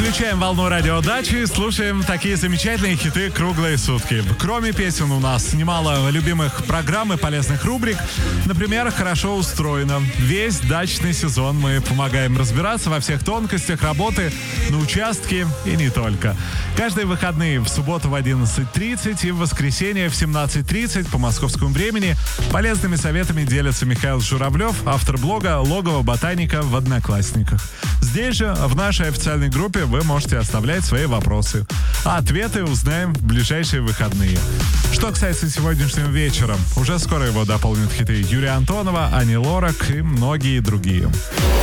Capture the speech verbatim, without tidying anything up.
Включаем волну радиодачи и слушаем такие замечательные хиты круглые сутки. Кроме песен у нас немало любимых программ и полезных рубрик. Например, «Хорошо устроено». Весь дачный сезон мы помогаем разбираться во всех тонкостях работы на участке и не только. Каждые выходные в субботу в одиннадцать тридцать и в воскресенье в семнадцать тридцать по московскому времени полезными советами делится Михаил Журавлев, автор блога «Логово ботаника» в Одноклассниках. Здесь же, в нашей официальной группе, вы можете оставлять свои вопросы. А ответы узнаем в ближайшие выходные. Что касается сегодняшнего вечера, уже скоро его дополнят хиты Юрия Антонова, Ани Лорак и многие другие.